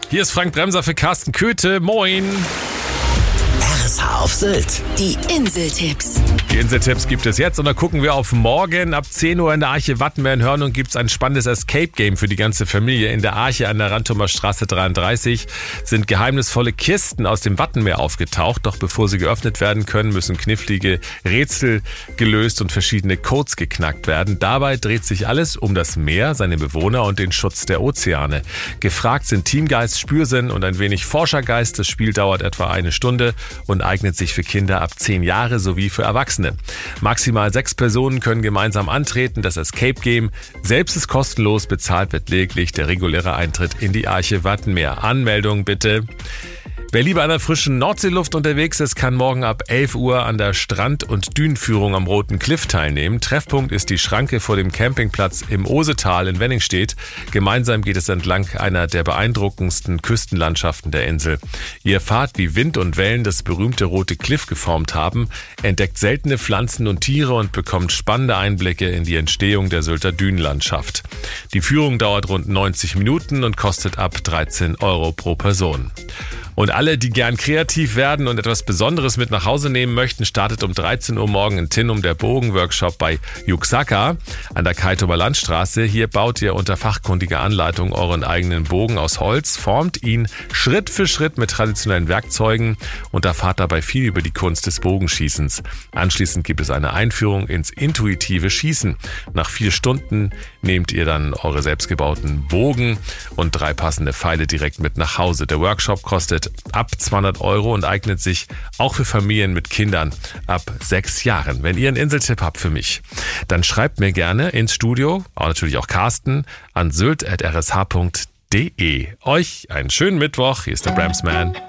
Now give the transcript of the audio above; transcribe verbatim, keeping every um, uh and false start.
Hier ist Frank Bremser für Carsten Köthe. Moin. R S H auf Sylt. Die Inseltipps. Die Inseltipps gibt es jetzt und dann gucken wir auf morgen. Ab zehn Uhr in der Arche Wattenmeer in Hörnum gibt es ein spannendes Escape-Game für die ganze Familie. In der Arche an der Rantumer Straße dreiunddreißig sind geheimnisvolle Kisten aus dem Wattenmeer aufgetaucht. Doch bevor sie geöffnet werden können, müssen knifflige Rätsel gelöst und verschiedene Codes geknackt werden. Dabei dreht sich alles um das Meer, seine Bewohner und den Schutz der Ozeane. Gefragt sind Teamgeist, Spürsinn und ein wenig Forschergeist. Das Spiel dauert etwa eine Stunde und eignet sich für Kinder ab zehn Jahre sowie für Erwachsene. Maximal sechs Personen können gemeinsam antreten. Das Escape Game selbst ist kostenlos, bezahlt wird lediglich der reguläre Eintritt in die Arche Wattenmeer. Anmeldung bitte. Wer lieber an der frischen Nordseeluft unterwegs ist, kann morgen ab elf Uhr an der Strand- und Dünenführung am Roten Kliff teilnehmen. Treffpunkt ist die Schranke vor dem Campingplatz im Osetal in Wenningstedt. Gemeinsam geht es entlang einer der beeindruckendsten Küstenlandschaften der Insel. Ihr erfahrt, wie Wind und Wellen das berühmte Rote Kliff geformt haben, entdeckt seltene Pflanzen und Tiere und bekommt spannende Einblicke in die Entstehung der Sylter Dünenlandschaft. Die Führung dauert rund neunzig Minuten und kostet ab dreizehn Euro pro Person. Und alle, die gern kreativ werden und etwas Besonderes mit nach Hause nehmen möchten, startet um dreizehn Uhr morgen in Tinnum der Bogenworkshop bei Juxaka an der Kaitumer Landstraße. Hier baut ihr unter fachkundiger Anleitung euren eigenen Bogen aus Holz, formt ihn Schritt für Schritt mit traditionellen Werkzeugen und erfahrt dabei viel über die Kunst des Bogenschießens. Anschließend gibt es eine Einführung ins intuitive Schießen. Nach vier Stunden nehmt ihr dann eure selbstgebauten Bogen und drei passende Pfeile direkt mit nach Hause. Der Workshop kostet ab zweihundert Euro und eignet sich auch für Familien mit Kindern ab sechs Jahren. Wenn ihr einen Inseltipp habt für mich, dann schreibt mir gerne ins Studio, auch natürlich auch Carsten, an sylt at r s h punkt d e. Euch einen schönen Mittwoch. Hier ist der Bramsman.